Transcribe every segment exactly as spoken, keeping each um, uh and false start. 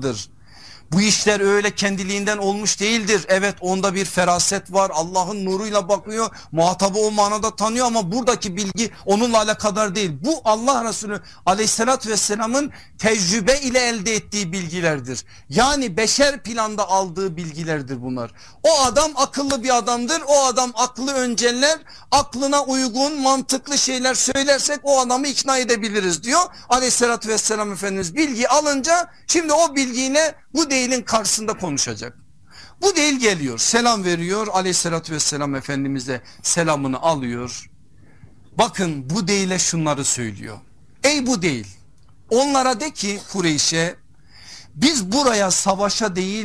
olmalıdır. Bu işler öyle kendiliğinden olmuş değildir. Evet, onda bir feraset var. Allah'ın nuruyla bakıyor. Muhatabı o manada tanıyor ama buradaki bilgi onunla alakadar değil. Bu Allah Resulü aleyhissalatü vesselamın tecrübe ile elde ettiği bilgilerdir. Yani beşer planda aldığı bilgilerdir bunlar. O adam akıllı bir adamdır. O adam aklı önceller. Aklına uygun mantıklı şeyler söylersek o adamı ikna edebiliriz diyor. Aleyhissalatü vesselam Efendimiz bilgi alınca şimdi o bilgiyle bu değilin karşısında konuşacak. Bu değil geliyor, selam veriyor, aleyhissalatü vesselam Efendimiz'e selamını alıyor. Bakın bu değile şunları söylüyor. Ey bu değil, onlara de ki Kureyş'e, biz buraya savaşa değil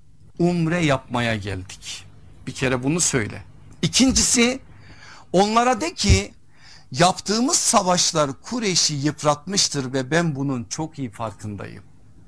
umre yapmaya geldik. Bir kere bunu söyle. İkincisi, onlara de ki yaptığımız savaşlar Kureyş'i yıpratmıştır ve ben bunun çok iyi farkındayım.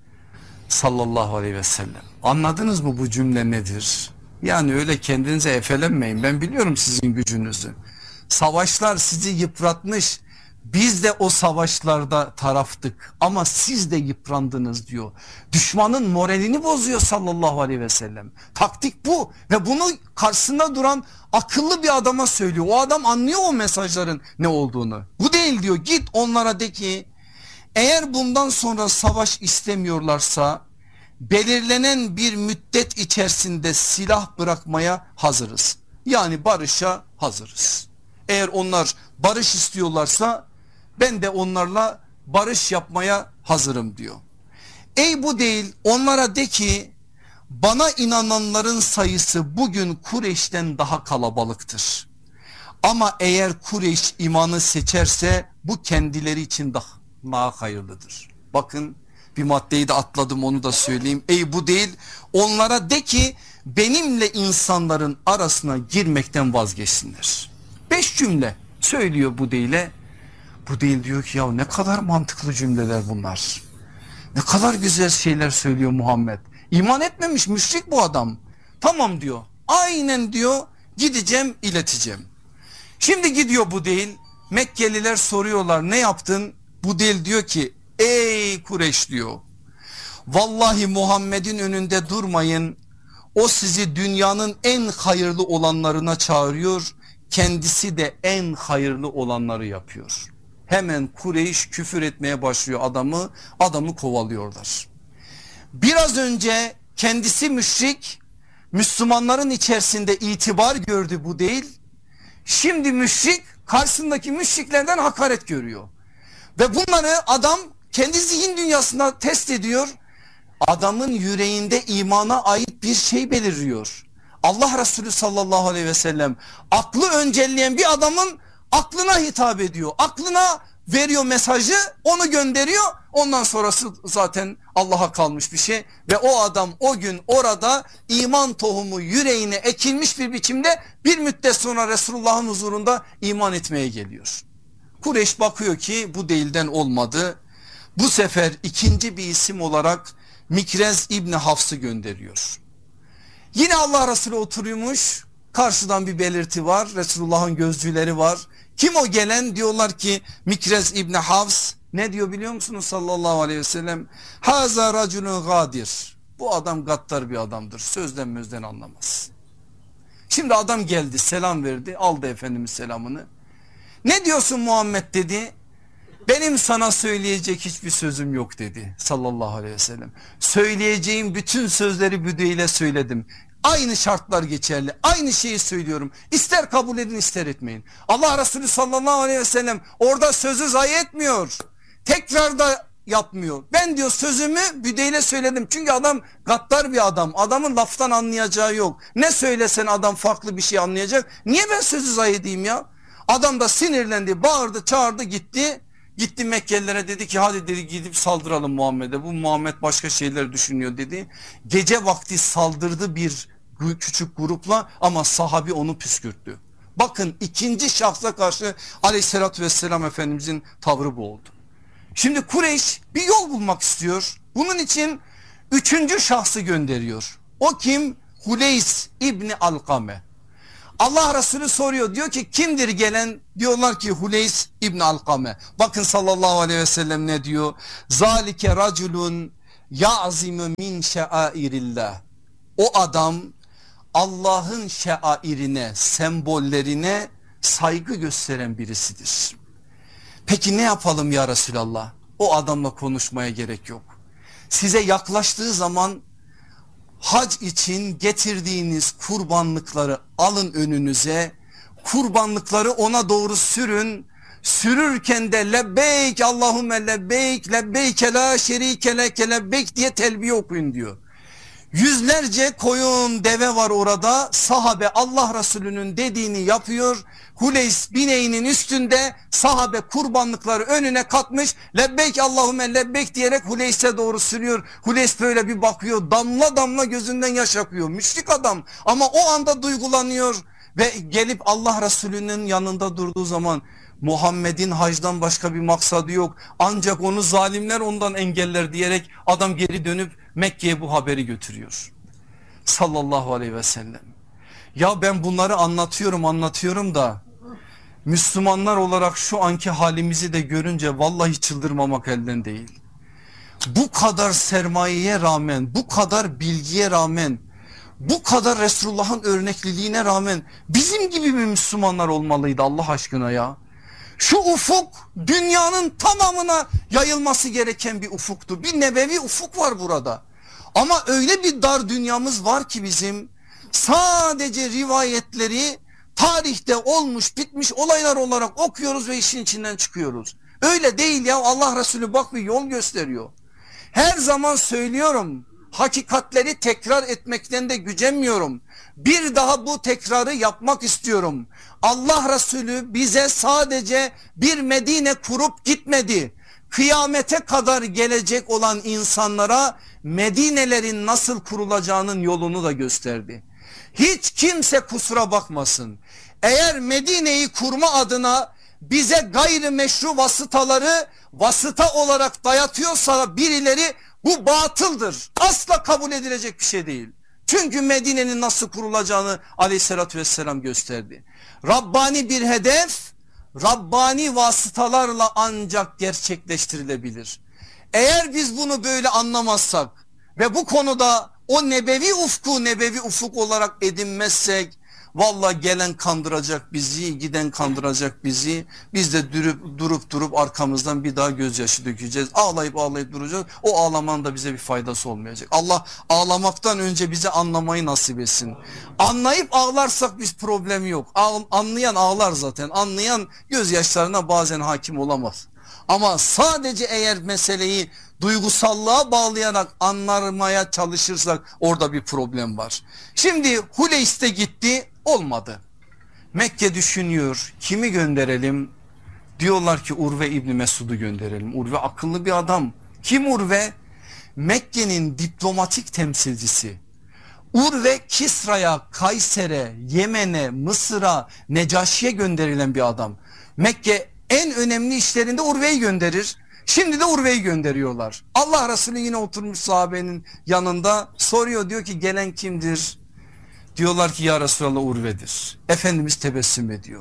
Sallallahu aleyhi ve sellem. Anladınız mı bu cümle nedir? Yani öyle kendinize efelenmeyin. Ben biliyorum sizin gücünüzü. Savaşlar sizi yıpratmış. Biz de o savaşlarda taraftık ama siz de yıprandınız diyor. Düşmanın moralini bozuyor sallallahu aleyhi ve sellem. Taktik bu ve bunu karşısında duran akıllı bir adama söylüyor. O adam anlıyor o mesajların ne olduğunu. Bu değil diyor, git onlara de ki eğer bundan sonra savaş istemiyorlarsa belirlenen bir müddet içerisinde silah bırakmaya hazırız. Yani barışa hazırız. Eğer onlar barış istiyorlarsa ben de onlarla barış yapmaya hazırım diyor. Ey bu değil, onlara de ki bana inananların sayısı bugün Kureyş'ten daha kalabalıktır. Ama eğer Kureyş imanı seçerse bu kendileri için daha daha hayırlıdır. Bakın bir maddeyi de atladım, onu da söyleyeyim. Ey bu değil, onlara de ki benimle insanların arasına girmekten vazgeçsinler. Beş cümle söylüyor bu değile. Bu değil diyor ki ya ne kadar mantıklı cümleler bunlar. Ne kadar güzel şeyler söylüyor Muhammed. İman etmemiş müşrik bu adam. Tamam diyor, aynen diyor, gideceğim ileteceğim. Şimdi gidiyor bu değil. Mekkeliler soruyorlar ne yaptın? Bu değil diyor ki ey Kureyş diyor, vallahi Muhammed'in önünde durmayın, o sizi dünyanın en hayırlı olanlarına çağırıyor, kendisi de en hayırlı olanları yapıyor. Hemen Kureyş küfür etmeye başlıyor, adamı adamı kovalıyorlar. Biraz önce kendisi müşrik, Müslümanların içerisinde itibar gördü bu değil. Şimdi müşrik karşısındaki müşriklerden hakaret görüyor. Ve bunları adam kendi zihin dünyasında test ediyor. Adamın yüreğinde imana ait bir şey beliriyor. Allah Resulü sallallahu aleyhi ve sellem aklı öncelleyen bir adamın aklına hitap ediyor. Aklına veriyor mesajı, onu gönderiyor. Ondan sonrası zaten Allah'a kalmış bir şey. Ve o adam o gün orada iman tohumu yüreğine ekilmiş bir biçimde bir müddet sonra Resulullah'ın huzurunda iman etmeye geliyor. Kureyş bakıyor ki bu değilden olmadı. Bu sefer ikinci bir isim olarak Mikrez İbni Hafs'ı gönderiyor. Yine Allah Resulü oturuyormuş. Karşıdan bir belirti var. Resulullah'ın gözcüleri var. Kim o gelen? Diyorlar ki Mikrez İbni Hafs. Ne diyor biliyor musunuz sallallahu aleyhi ve sellem? Haza raculun gadir. Bu adam gaddar bir adamdır. Sözden mözden anlamaz. Şimdi adam geldi, selam verdi, aldı Efendimiz selamını. Ne diyorsun Muhammed dedi. Benim sana söyleyecek hiçbir sözüm yok dedi sallallahu aleyhi ve sellem. Söyleyeceğim bütün sözleri büdüyle söyledim. Aynı şartlar geçerli. Aynı şeyi söylüyorum. İster kabul edin ister etmeyin. Allah Resulü sallallahu aleyhi ve sellem orada sözü zayi etmiyor. Tekrar da yapmıyor. Ben diyor sözümü büdeyle söyledim. Çünkü adam gaddar bir adam. Adamın laftan anlayacağı yok. Ne söylesen adam farklı bir şey anlayacak. Niye ben sözü zayi edeyim ya? Adam da sinirlendi, bağırdı, çağırdı, gitti. Gitti Mekkelilere, dedi ki hadi dedi gidip saldıralım Muhammed'e. Bu Muhammed başka şeyler düşünüyor dedi. Gece vakti saldırdı bir küçük grupla ama sahabi onu püskürttü. Bakın ikinci şahsa karşı aleyhissalatü vesselam Efendimizin tavrı bu oldu. Şimdi Kureyş bir yol bulmak istiyor. Bunun için üçüncü şahsı gönderiyor. O kim? Huleys İbni Alkame. Allah Resulü soruyor, diyor ki kimdir gelen? Diyorlar ki Huleys İbni Alkame. Bakın sallallahu aleyhi ve sellem ne diyor? Zalike raculun ya'zimu min şairillah. O adam Allah'ın şairine, sembollerine saygı gösteren birisidir. Peki ne yapalım ya Resulallah? O adamla konuşmaya gerek yok. Size yaklaştığı zaman hac için getirdiğiniz kurbanlıkları alın önünüze. Kurbanlıkları ona doğru sürün. Sürürken de lebbeyk Allahümme lebbeyk lebbeyke la şerike leke lebbeyk diye telbiye okuyun diyor. Yüzlerce koyun deve var orada. Sahabe Allah Resulü'nün dediğini yapıyor. Huleys bineğinin üstünde, sahabe kurbanlıkları önüne katmış. Lebbeyk Allahümme lebbeyk diyerek Huleys'e doğru sürüyor. Huleys böyle bir bakıyor, damla damla gözünden yaş akıyor. Müşrik adam ama o anda duygulanıyor ve gelip Allah Resulü'nün yanında durduğu zaman Muhammed'in hacdan başka bir maksadı yok, ancak onu zalimler ondan engeller diyerek adam geri dönüp Mekke'ye bu haberi götürüyor sallallahu aleyhi ve sellem. Ya ben bunları anlatıyorum anlatıyorum da Müslümanlar olarak şu anki halimizi de görünce vallahi çıldırmamak elden değil. Bu kadar sermayeye rağmen, bu kadar bilgiye rağmen, bu kadar Resulullah'ın örnekliliğine rağmen bizim gibi mi Müslümanlar olmalıydı Allah aşkına ya? Şu ufuk dünyanın tamamına yayılması gereken bir ufuktu. Bir nebevi ufuk var burada. Ama öyle bir dar dünyamız var ki bizim sadece rivayetleri tarihte olmuş bitmiş olaylar olarak okuyoruz ve işin içinden çıkıyoruz. Öyle değil ya, Allah Resulü bak bir yol gösteriyor. Her zaman söylüyorum, hakikatleri tekrar etmekten de gücenmiyorum. Bir daha bu tekrarı yapmak istiyorum. Allah Resulü bize sadece bir Medine kurup gitmedi. Kıyamete kadar gelecek olan insanlara Medinelerin nasıl kurulacağının yolunu da gösterdi. Hiç kimse kusura bakmasın. Eğer Medine'yi kurma adına bize gayrimeşru vasıtaları vasıta olarak dayatıyorsa birileri, bu batıldır. Asla kabul edilecek bir şey değil. Çünkü Medine'nin nasıl kurulacağını aleyhissalatü vesselam gösterdi. Rabbani bir hedef Rabbani vasıtalarla ancak gerçekleştirilebilir. Eğer biz bunu böyle anlamazsak ve bu konuda o nebevi ufku nebevi ufuk olarak edinmezsek, vallahi gelen kandıracak bizi, giden kandıracak bizi. Biz de durup durup durup arkamızdan bir daha gözyaşı dökeceğiz. Ağlayıp ağlayıp duracağız. O ağlamanın da bize bir faydası olmayacak. Allah ağlamaktan önce bize anlamayı nasip etsin. Anlayıp ağlarsak biz problemi yok. Anlayan ağlar zaten. Anlayan gözyaşlarına bazen hakim olamaz. Ama sadece eğer meseleyi duygusallığa bağlayarak anlamaya çalışırsak orada bir problem var. Şimdi Huleys'te gitti, olmadı. Mekke düşünüyor, kimi gönderelim? Diyorlar ki Urve İbni Mesud'u gönderelim. Urve akıllı bir adam. Kim Urve? Mekke'nin diplomatik temsilcisi. Urve Kisra'ya, Kayser'e, Yemen'e, Mısır'a, Necaşi'ye gönderilen bir adam. Mekke en önemli işlerinde Urve'yi gönderir. Şimdi de Urve'yi gönderiyorlar. Allah Resulü yine oturmuş sahabenin yanında, soruyor, diyor ki gelen kimdir? Diyorlar ki ya Resulallah Urve'dir. Efendimiz tebessüm ediyor.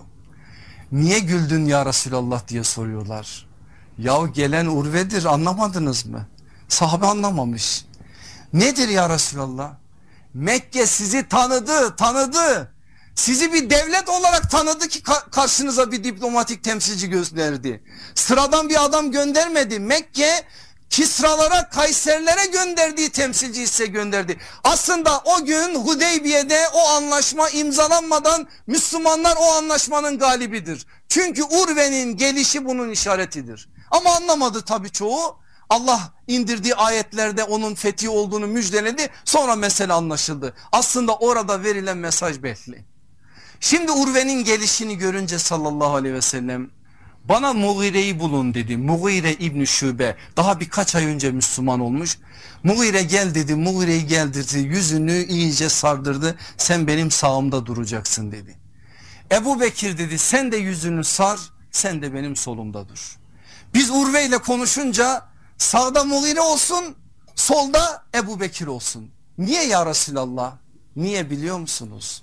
Niye güldün ya Resulallah diye soruyorlar. Ya gelen Urve'dir, anlamadınız mı? Sahabe anlamamış. Nedir ya Resulallah? Mekke sizi tanıdı, tanıdı. Sizi bir devlet olarak tanıdı ki karşınıza bir diplomatik temsilci gönderdi. Sıradan bir adam göndermedi. Mekke Kisralara, Kayserlere gönderdiği temsilci size gönderdi. Aslında o gün Hudeybiye'de o anlaşma imzalanmadan Müslümanlar o anlaşmanın galibidir. Çünkü Urve'nin gelişi bunun işaretidir. Ama anlamadı tabii çoğu. Allah indirdiği ayetlerde onun fethi olduğunu müjdeledi. Sonra mesele anlaşıldı. Aslında orada verilen mesaj belli. Şimdi Urve'nin gelişini görünce sallallahu aleyhi ve sellem, bana Mughire'yi bulun dedi. Mughire İbni Şube daha birkaç ay önce Müslüman olmuş. Mughire gel dedi. Mughire'yi geldirdi, yüzünü iyice sardırdı. Sen benim sağımda duracaksın dedi. Ebu Bekir dedi, sen de yüzünü sar, sen de benim solumda dur. Biz Urve ile konuşunca sağda Mughire olsun, solda Ebu Bekir olsun. Niye ya Resulallah? Niye biliyor musunuz?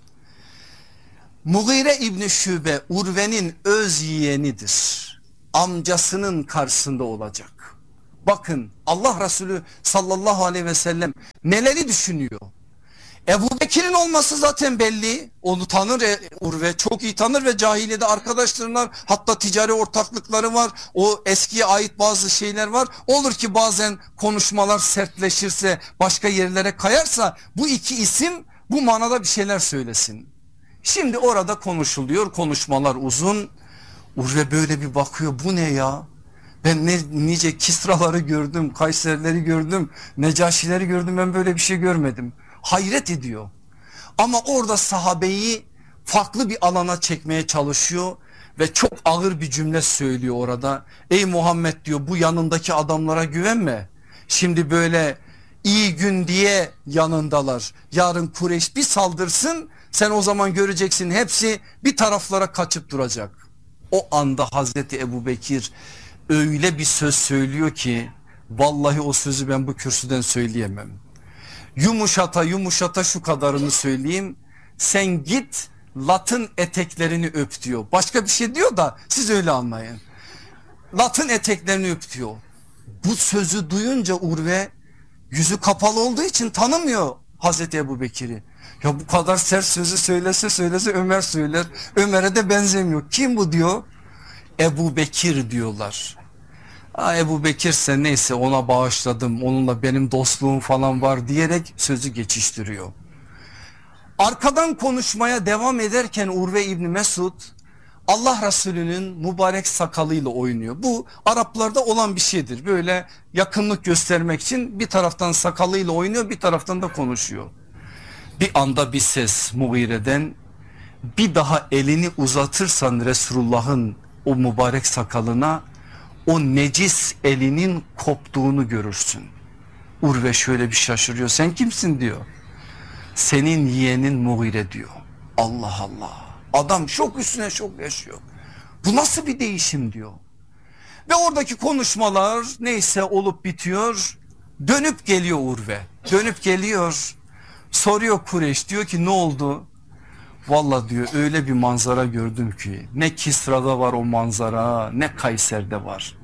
Mughire İbni Şube Urve'nin öz yeğenidir. Amcasının karşısında olacak. Bakın Allah Resulü sallallahu aleyhi ve sellem neleri düşünüyor. Ebu Bekir'in olması zaten belli. Onu tanır Urve, çok iyi tanır ve cahiliyede arkadaşlarlar, hatta ticari ortaklıkları var. O eskiye ait bazı şeyler var. Olur ki bazen konuşmalar sertleşirse, başka yerlere kayarsa bu iki isim bu manada bir şeyler söylesin. Şimdi orada konuşuluyor, konuşmalar uzun. Urve böyle bir bakıyor, bu ne ya? Ben ne, nice Kisraları gördüm, Kayserileri gördüm, Necaşileri gördüm, ben böyle bir şey görmedim. Hayret ediyor. Ama orada sahabeyi farklı bir alana çekmeye çalışıyor ve çok ağır bir cümle söylüyor orada. Ey Muhammed diyor, bu yanındaki adamlara güvenme. Şimdi böyle iyi gün diye yanındalar. Yarın Kureyş bir saldırsın, sen o zaman göreceksin hepsi bir taraflara kaçıp duracak. O anda Hazreti Ebubekir öyle bir söz söylüyor ki vallahi o sözü ben bu kürsüden söyleyemem. Yumuşata yumuşata şu kadarını söyleyeyim. Sen git Lat'ın eteklerini öp diyor. Başka bir şey diyor da siz öyle anlayın. Lat'ın eteklerini öp diyor. Bu sözü duyunca Urve yüzü kapalı olduğu için tanımıyor Hazreti Ebubekir'i. Ya bu kadar sert sözü söylese söylese Ömer söyler. Ömer'e de benzemiyor. Kim bu diyor? Ebubekir diyorlar. Ha, Ebubekir ise neyse ona bağışladım, onunla benim dostluğum falan var diyerek sözü geçiştiriyor. Arkadan konuşmaya devam ederken Urve İbni Mesud Allah Resulü'nün mübarek sakalıyla oynuyor. Bu Araplarda olan bir şeydir. Böyle yakınlık göstermek için bir taraftan sakalıyla oynuyor, bir taraftan da konuşuyor. Bir anda bir ses Mughire'den, bir daha elini uzatırsan Resulullah'ın o mübarek sakalına o necis elinin koptuğunu görürsün. Urve şöyle bir şaşırıyor. Sen kimsin diyor. Senin yeğenin Mughire diyor. Allah Allah. Adam şok üstüne şok yaşıyor. Bu nasıl bir değişim diyor. Ve oradaki konuşmalar neyse olup bitiyor. Dönüp geliyor Urve. Dönüp geliyor. Soruyor Kureyş, diyor ki ne oldu? Vallahi diyor öyle bir manzara gördüm ki ne Kisra'da var o manzara, ne Kayser'de var.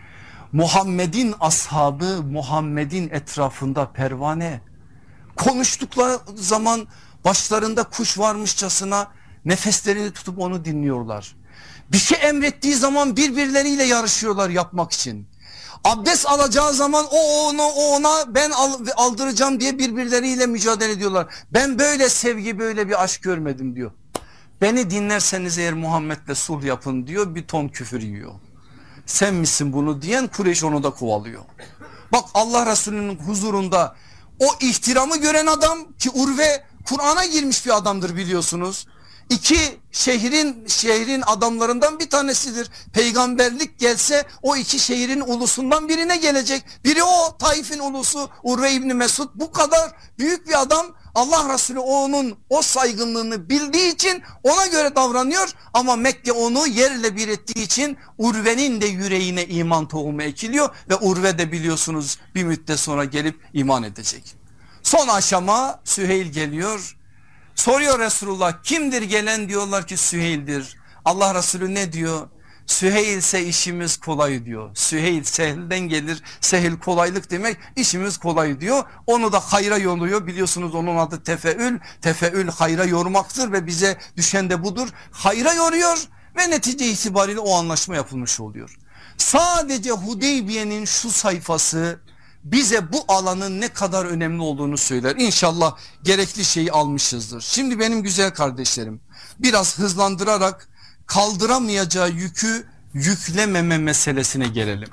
Muhammed'in ashabı Muhammed'in etrafında pervane, konuştukları zaman başlarında kuş varmışçasına nefeslerini tutup onu dinliyorlar. Bir şey emrettiği zaman birbirleriyle yarışıyorlar yapmak için. Abdest alacağı zaman o ona o ona ben aldıracağım diye birbirleriyle mücadele ediyorlar. Ben böyle sevgi, böyle bir aşk görmedim diyor. Beni dinlerseniz eğer Muhammed'le sulh yapın diyor, bir ton küfür yiyor. Sen misin bunu diyen Kureyş onu da kovalıyor. Bak Allah Resulü'nün huzurunda o ihtiramı gören adam ki Urve Kur'an'a girmiş bir adamdır biliyorsunuz. İki şehrin şehrin adamlarından bir tanesidir. Peygamberlik gelse o iki şehrin ulusundan birine gelecek. Biri o Taif'in ulusu Urve İbni Mesud. Bu kadar büyük bir adam. Allah Resulü onun o saygınlığını bildiği için ona göre davranıyor. Ama Mekke onu yerle bir ettiği için Urve'nin de yüreğine iman tohumu ekiliyor. Ve Urve de biliyorsunuz bir müddet sonra gelip iman edecek. Son aşama Süheyl geliyor. Soruyor Resulullah, kimdir gelen? Diyorlar ki Süheyl'dir. Allah Resulü ne diyor? Süheyl ise işimiz kolay diyor. Süheyl sehlden gelir. Sehil kolaylık demek, işimiz kolay diyor. Onu da hayra yolluyor. Biliyorsunuz onun adı tefeül. Tefeül hayra yormaktır ve bize düşen de budur. Hayra yoruyor ve netice itibariyle o anlaşma yapılmış oluyor. Sadece Hudeybiye'nin şu sayfası bize bu alanın ne kadar önemli olduğunu söyler. İnşallah gerekli şeyi almışızdır. Şimdi benim güzel kardeşlerim, biraz hızlandırarak kaldıramayacağı yükü yüklememe meselesine gelelim.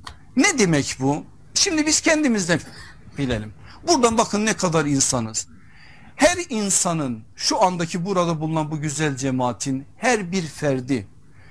Ne demek bu? Şimdi biz kendimizden bilelim. Buradan bakın ne kadar insanız. Her insanın, şu andaki burada bulunan bu güzel cemaatin her bir ferdi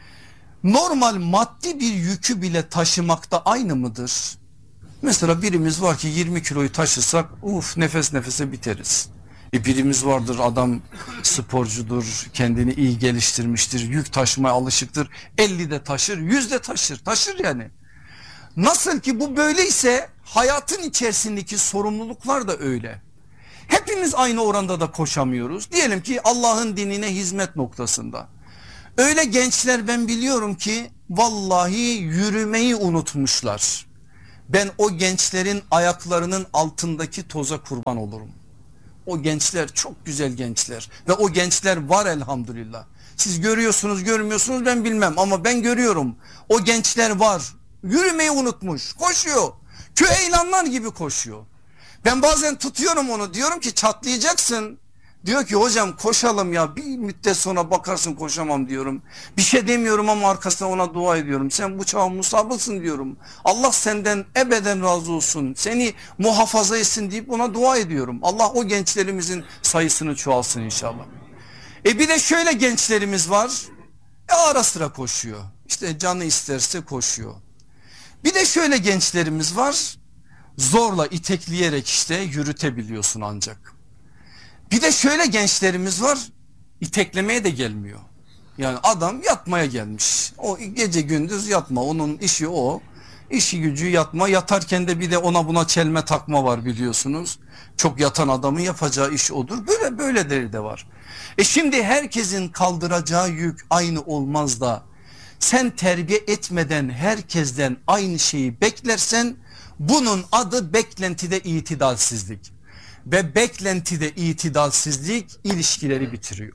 normal maddi bir yükü bile taşımakta aynı mıdır? Mesela birimiz var ki yirmi kiloyu taşısak uf nefes nefese biteriz. E birimiz vardır, adam sporcudur, kendini iyi geliştirmiştir, yük taşımaya alışıktır, elli de taşır, yüz de taşır, taşır yani. Nasıl ki bu böyleyse hayatın içerisindeki sorumluluklar da öyle. Hepimiz aynı oranda da koşamıyoruz. Diyelim ki Allah'ın dinine hizmet noktasında. Öyle gençler ben biliyorum ki vallahi yürümeyi unutmuşlar. Ben o gençlerin ayaklarının altındaki toza kurban olurum. O gençler çok güzel gençler ve o gençler var elhamdülillah. Siz görüyorsunuz görmüyorsunuz ben bilmem ama ben görüyorum. O gençler var. Yürümeyi unutmuş, koşuyor. Küheylanlar gibi koşuyor. Ben bazen tutuyorum onu, diyorum ki çatlayacaksın. Diyor ki hocam koşalım ya, bir müddet sonra bakarsın koşamam diyorum. Bir şey demiyorum ama arkasına ona dua ediyorum. Sen bu çağın musabısın diyorum. Allah senden ebeden razı olsun. Seni muhafaza etsin deyip ona dua ediyorum. Allah o gençlerimizin sayısını çoğalsın inşallah. E bir de şöyle gençlerimiz var. E ara sıra koşuyor. İşte canı isterse koşuyor. Bir de şöyle gençlerimiz var. Zorla itekleyerek işte yürütebiliyorsun ancak. Bir de şöyle gençlerimiz var, iteklemeye de gelmiyor. Yani adam yatmaya gelmiş. O gece gündüz yatma, onun işi o. İşi gücü yatma, yatarken de bir de ona buna çelme takma var biliyorsunuz. Çok yatan adamın yapacağı iş odur. Böyle böyleleri de var. E şimdi herkesin kaldıracağı yük aynı olmaz da sen terbiye etmeden herkesten aynı şeyi beklersen bunun adı beklentide itidalsizlik. Ve beklentide itidalsizlik ilişkileri bitiriyor.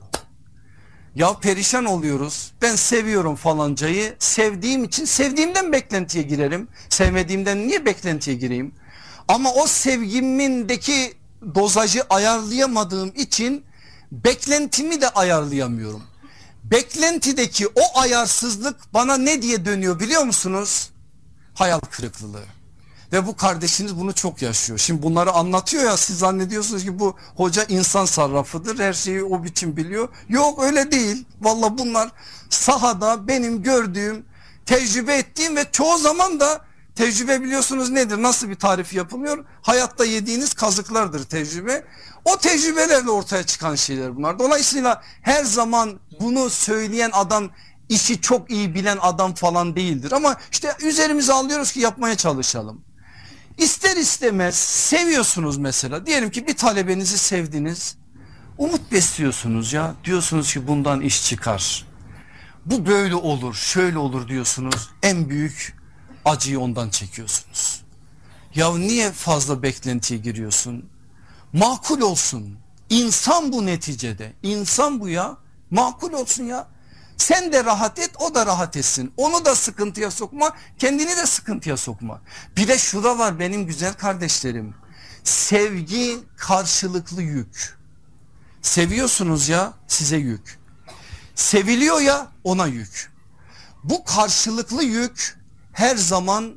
Ya perişan oluyoruz. Ben seviyorum falancayı. Sevdiğim için sevdiğimden beklentiye girerim. Sevmediğimden niye beklentiye gireyim? Ama o sevgimindeki dozajı ayarlayamadığım için beklentimi de ayarlayamıyorum. Beklentideki o ayarsızlık bana ne diye dönüyor biliyor musunuz? Hayal kırıklığı. Ve bu kardeşiniz bunu çok yaşıyor. Şimdi bunları anlatıyor ya, siz zannediyorsunuz ki bu hoca insan sarrafıdır. Her şeyi o biçim biliyor. Yok öyle değil. Vallahi bunlar sahada benim gördüğüm, tecrübe ettiğim ve çoğu zaman da tecrübe biliyorsunuz nedir? Nasıl bir tarif yapılıyor? Hayatta yediğiniz kazıklardır tecrübe. O tecrübelerle ortaya çıkan şeyler bunlar. Dolayısıyla her zaman bunu söyleyen adam işi çok iyi bilen adam falan değildir. Ama işte üzerimize alıyoruz ki yapmaya çalışalım. İster istemez seviyorsunuz mesela. Diyelim ki bir talebenizi sevdiniz. Umut besliyorsunuz ya. Diyorsunuz ki bundan iş çıkar. Bu böyle olur, şöyle olur diyorsunuz. En büyük acıyı ondan çekiyorsunuz. Ya niye fazla beklentiye giriyorsun? Makul olsun. İnsan bu neticede. İnsan bu ya. Makul olsun ya. Sen de rahat et, o da rahat etsin. Onu da sıkıntıya sokma, kendini de sıkıntıya sokma. Bir de şu da var benim güzel kardeşlerim. Sevgi karşılıklı yük. Seviyorsunuz ya, size yük. Seviliyor ya, ona yük. Bu karşılıklı yük her zaman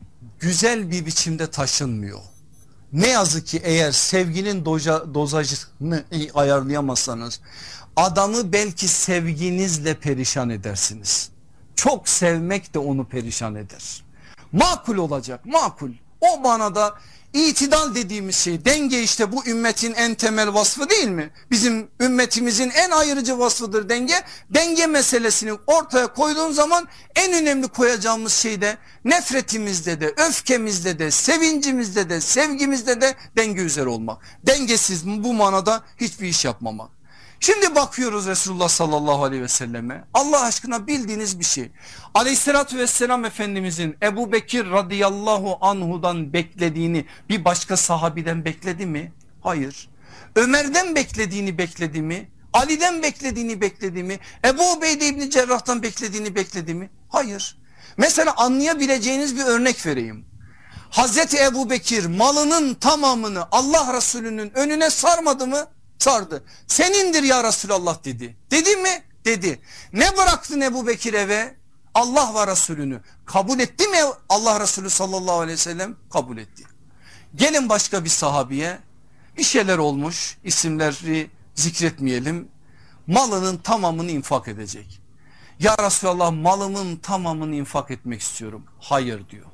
güzel bir biçimde taşınmıyor. Ne yazık ki eğer sevginin doza, dozajını ayarlayamazsanız adamı belki sevginizle perişan edersiniz. Çok sevmek de onu perişan eder. Makul olacak, makul. O manada itidal dediğimiz şey, denge, işte bu ümmetin en temel vasfı değil mi? Bizim ümmetimizin en ayrıcı vasfıdır denge. Denge meselesini ortaya koyduğun zaman en önemli koyacağımız şey de nefretimizde de, öfkemizde de, sevincimizde de, sevgimizde de denge üzere olmak. Dengesiz bu manada hiçbir iş yapmamak. Şimdi bakıyoruz Resulullah sallallahu aleyhi ve selleme. Allah aşkına bildiğiniz bir şey. Aleyhissalatü vesselam Efendimizin Ebu Bekir radıyallahu anhudan beklediğini bir başka sahabiden bekledi mi? Hayır. Ömer'den beklediğini bekledi mi? Ali'den beklediğini bekledi mi? Ebu Ubeyde İbni Cerrah'tan beklediğini bekledi mi? Hayır. Mesela anlayabileceğiniz bir örnek vereyim. Hazreti Ebu Bekir malının tamamını Allah Resulü'nün önüne sarmadı mı? Sardı. Senindir ya Resulallah dedi. Dedi mi? Dedi. Ne bıraktın Ebu Bekir eve? Allah ve Resulünü. Kabul etti mi Allah Resulü sallallahu aleyhi ve sellem? Kabul etti. Gelin başka bir sahabiye. Bir şeyler olmuş. İsimleri zikretmeyelim. Malının tamamını infak edecek. Ya Resulallah malımın tamamını infak etmek istiyorum. Hayır diyor.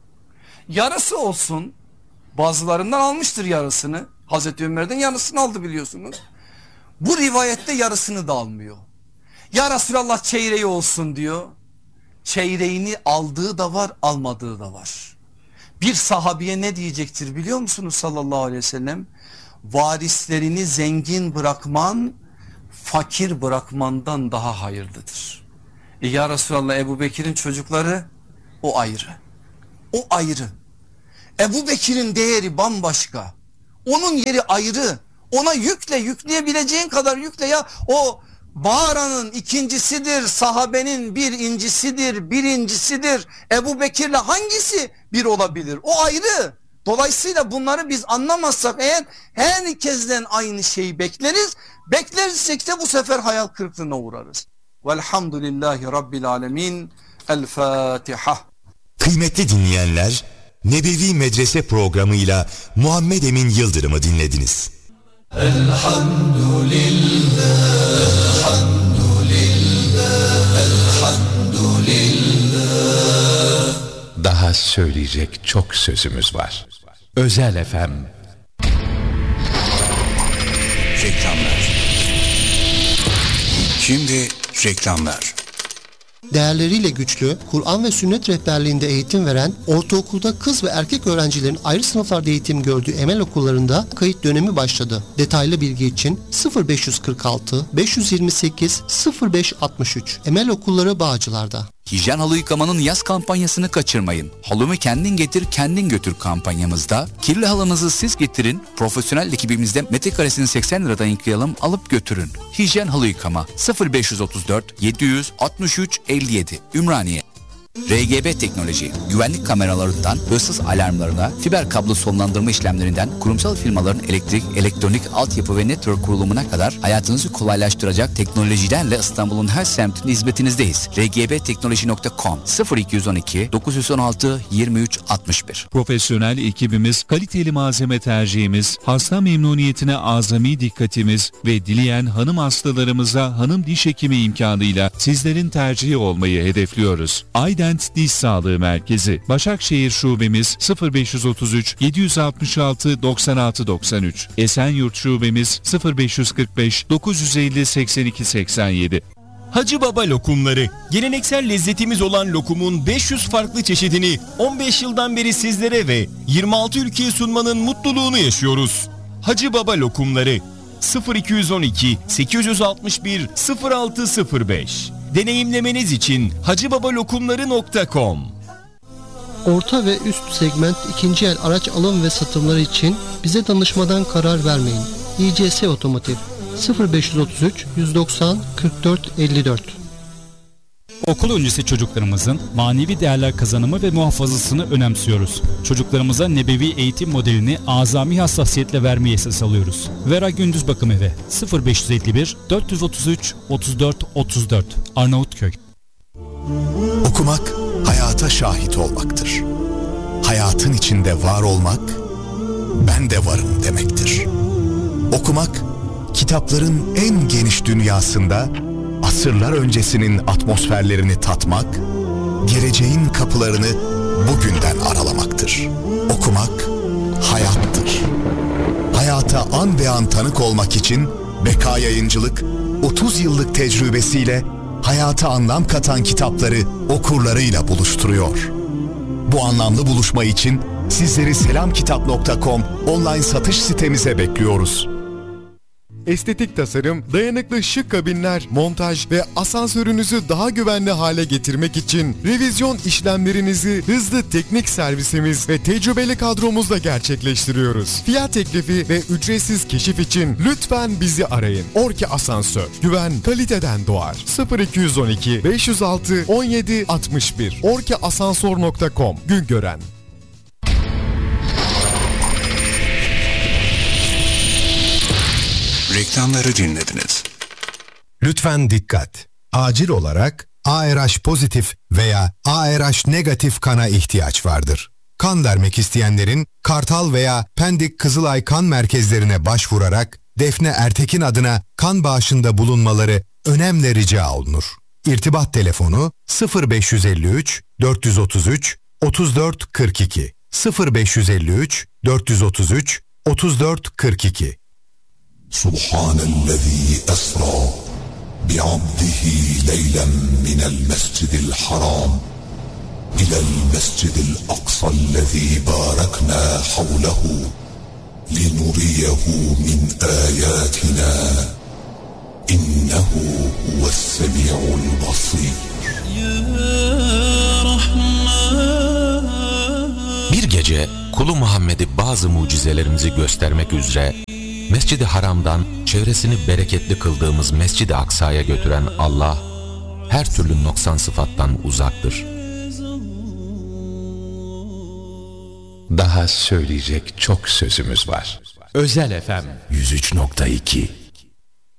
Yarısı olsun. Bazılarından almıştır yarısını. Hazreti Ömer'den yarısını aldı biliyorsunuz. Bu rivayette yarısını da almıyor. Ya Resulallah çeyreği olsun diyor. Çeyreğini aldığı da var, almadığı da var. Bir sahabiye ne diyecektir biliyor musunuz sallallahu aleyhi ve sellem? Varislerini zengin bırakman fakir bırakmandan daha hayırlıdır. E ya Resulallah Ebu Bekir'in çocukları o ayrı. O ayrı. Ebu Bekir'in değeri bambaşka. Onun yeri ayrı. Ona yükle, yükleyebileceğin kadar yükle ya. O mağaranın ikincisidir, sahabenin bir incisidir, birincisidir. Ebu Bekir'le hangisi bir olabilir? O ayrı. Dolayısıyla bunları biz anlamazsak eğer herkesten aynı şeyi bekleriz. Beklersek de bu sefer hayal kırıklığına uğrarız. Velhamdülillahi Rabbil Alemin. El Fatiha. Kıymetli dinleyenler, Nebevi Medrese programıyla Muhammed Emin Yıldırım'ı dinlediniz. Elhamdülillah, elhamdülillah, elhamdülillah. Daha söyleyecek çok sözümüz var. Özel F M. Reklamlar. Şimdi reklamlar. Değerleriyle güçlü, Kur'an ve sünnet rehberliğinde eğitim veren, ortaokulda kız ve erkek öğrencilerin ayrı sınıflarda eğitim gördüğü Emel okullarında kayıt dönemi başladı. Detaylı bilgi için sıfır beş kırk altı beş yirmi sekiz sıfır beş altmış üç Emel Okulları Bağcılar'da. Hijyen halı yıkamanın yaz kampanyasını kaçırmayın. Halımı kendin getir, kendin götür kampanyamızda kirli halınızı siz getirin, profesyonel ekibimizde metrekaresini seksen liradan yıkayalım, alıp götürün. Hijyen halı yıkama sıfır beş otuz dört yedi yüz altmış üç elli yedi Ümraniye. R G B Teknoloji, güvenlik kameralarından hırsız alarmlarına, fiber kablo sonlandırma işlemlerinden kurumsal firmaların elektrik, elektronik, altyapı ve network kurulumuna kadar hayatınızı kolaylaştıracak teknolojilerle İstanbul'un her semtinde hizmetinizdeyiz. r g b teknoloji nokta com sıfır iki on iki dokuz yüz on altı yirmi üç altmış bir. Profesyonel ekibimiz, kaliteli malzeme tercihimiz, hasta memnuniyetine azami dikkatimiz ve dileyen hanım hastalarımıza hanım diş hekimi imkanıyla sizlerin tercihi olmayı hedefliyoruz. Aydent Diş Sağlığı Merkezi, Başakşehir Şubemiz sıfır beş otuz üç yedi yüz altmış altı doksan altı doksan üç, Esenyurt Şubemiz sıfır beş kırk beş dokuz yüz elli seksen iki seksen yedi. Hacı Baba lokumları, geleneksel lezzetimiz olan lokumun beş yüz farklı çeşidini on beş yıldan beri sizlere ve yirmi altı ülkeye sunmanın mutluluğunu yaşıyoruz. Hacı Baba lokumları sıfır iki on iki sekiz yüz altmış bir sıfır altı sıfır beş. Deneyimlemeniz için hacıbabalokumları nokta com. Orta ve üst segment ikinci el araç alım ve satımları için bize danışmadan karar vermeyin. İ C S Otomotiv sıfır beş otuz üç yüz doksan kırk dört elli dört. Okul öncesi çocuklarımızın manevi değerler kazanımı ve muhafazasını önemsiyoruz. Çocuklarımıza nebevi eğitim modelini azami hassasiyetle vermeyi esas alıyoruz. Vera Gündüz Bakım Evi sıfır beş elli bir dört yüz otuz üç otuz dört otuz dört Arnavutköy. Okumak, hayata şahit olmaktır. Hayatın içinde var olmak, ben de varım demektir. Okumak, kitapların en geniş dünyasında asırlar öncesinin atmosferlerini tatmak, geleceğin kapılarını bugünden aralamaktır. Okumak hayattır. Hayata an be an tanık olmak için Beka Yayıncılık otuz yıllık tecrübesiyle hayata anlam katan kitapları okurlarıyla buluşturuyor. Bu anlamlı buluşma için sizleri selamkitap nokta com online satış sitemize bekliyoruz. Estetik tasarım, dayanıklı şık kabinler, montaj ve asansörünüzü daha güvenli hale getirmek için revizyon işlemlerinizi hızlı teknik servisimiz ve tecrübeli kadromuzla gerçekleştiriyoruz. Fiyat teklifi ve ücretsiz keşif için lütfen bizi arayın. Orki Asansör, güven kaliteden doğar. sıfır iki on iki beş yüz altı on yedi altmış bir orki asansör nokta com Güngören. Reklamları dinlediniz. Lütfen dikkat. Acil olarak A R H pozitif veya A R H negatif kana ihtiyaç vardır. Kan vermek isteyenlerin Kartal veya Pendik Kızılay kan merkezlerine başvurarak Defne Ertekin adına kan bağışında bulunmaları önemli rica olunur. İrtibat telefonu sıfır beş elli üç dört yüz otuz üç otuz dört kırk iki sıfır beş elli üç dört yüz otuz üç otuz dört kırk iki. Subhanellezî esrâ bi'abdihi leylen minel mescidil haram ilel mescidil aksallezî bâreknâ havlehu linuriyehu min âyâtinâ innehu huves-semî'ul basîr. Bir gece kulu Muhammed'i bazı mucizelerimizi göstermek üzere Mescid-i Haram'dan çevresini bereketli kıldığımız Mescid-i Aksa'ya götüren Allah her türlü noksan sıfattan uzaktır. Daha söyleyecek çok sözümüz var. Özel F M yüz üç nokta iki